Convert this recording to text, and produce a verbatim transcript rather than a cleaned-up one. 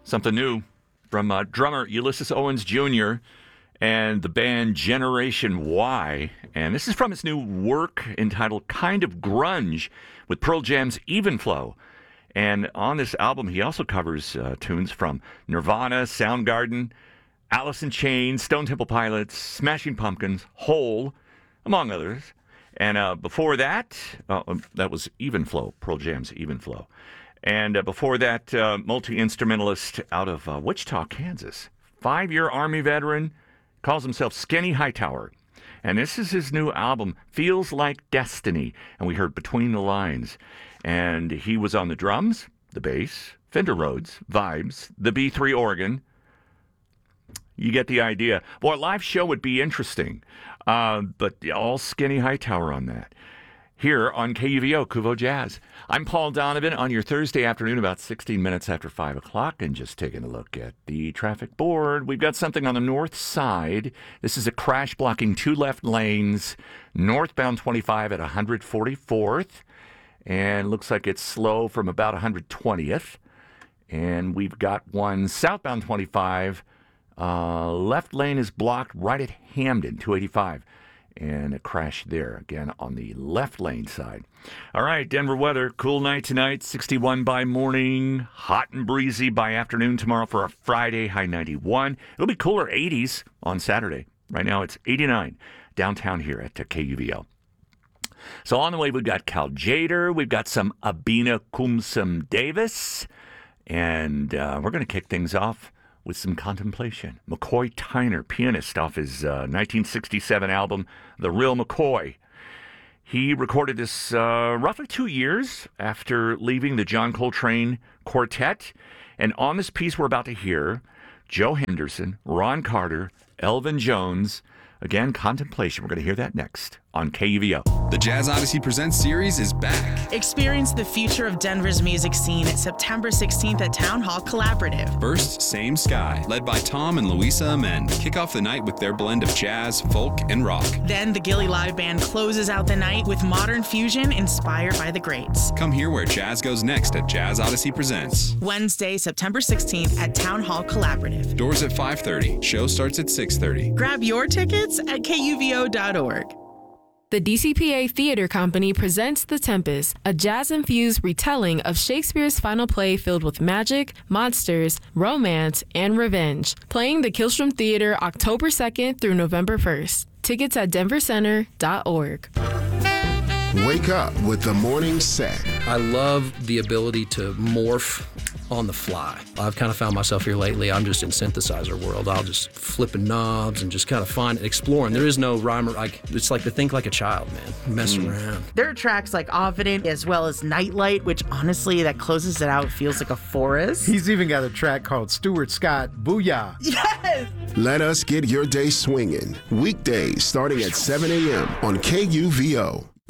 Something new from uh, drummer Ulysses Owens Junior and the band Generation Y. And this is from his new work entitled Kind of Grunge with Pearl Jam's Even Flow. And on this album, he also covers uh, tunes from Nirvana, Soundgarden, Alice in Chains, Stone Temple Pilots, Smashing Pumpkins, Hole, among others. And uh, before that, uh, that was Even Flow, Pearl Jam's Even Flow. And uh, before that, uh, multi-instrumentalist out of uh, Wichita, Kansas. Five-year Army veteran, calls himself Skinny Hightower. And this is his new album, Feels Like Destiny. And we heard Between the Lines. And he was on the drums, the bass, Fender Rhodes, vibes, the B three organ. You get the idea. Boy, a live show would be interesting. Uh, but all Skinny Hightower on that. Here on K U V O, Kuvo Jazz. I'm Paul Donovan on your Thursday afternoon, about sixteen minutes after five o'clock, and just taking a look at the traffic board. We've got something on the north side. This is a crash blocking two left lanes, northbound twenty-five at one forty-fourth, and looks like it's slow from about one twentieth. And we've got one southbound twenty-five. Uh, left lane is blocked right at Hamden, two eighty-five. And a crash there, again, on the left lane side. All right, Denver weather. Cool night tonight, sixty-one by morning. Hot and breezy by afternoon tomorrow for a Friday, high ninety-one. It'll be cooler, eighties on Saturday. Right now it's eighty-nine downtown here at K U V O. So on the way, we've got Cal Jader. We've got some Abina Kumsum Davis. And uh, we're going to kick things off with some contemplation. McCoy Tyner, pianist off his uh, nineteen sixty-seven album, The Real McCoy. He recorded this uh, roughly two years after leaving the John Coltrane Quartet. And on this piece we're about to hear, Joe Henderson, Ron Carter, Elvin Jones. Again, contemplation. We're going to hear that next on K U V O. The Jazz Odyssey Presents series is back. Experience the future of Denver's music scene at September sixteenth at Town Hall Collaborative. First, Same Sky, led by Tom and Louisa Amen. Kick off the night with their blend of jazz, folk, and rock. Then the Gilly Live Band closes out the night with modern fusion inspired by the greats. Come hear where jazz goes next at Jazz Odyssey Presents. Wednesday, September sixteenth at Town Hall Collaborative. Doors at five thirty. Show starts at six thirty. Grab your tickets at K U V O dot org. The D C P A Theater Company presents The Tempest, a jazz-infused retelling of Shakespeare's final play filled with magic, monsters, romance, and revenge. Playing the Killstrom Theater October second through November first. Tickets at denver center dot org. Wake up with the morning set. I love the ability to morph on the fly. I've kind of found myself here lately. I'm just in synthesizer world. I'll just flipping knobs and just kind of find exploring. There is no rhyme or like it's like to think like a child, man. Messing mm. around. There are tracks like Offident as well as Nightlight, which honestly that closes it out, feels like a forest. He's even got a track called Stuart Scott Booyah. Yes! Let us get your day swinging. Weekdays starting at seven a.m. on K U V O.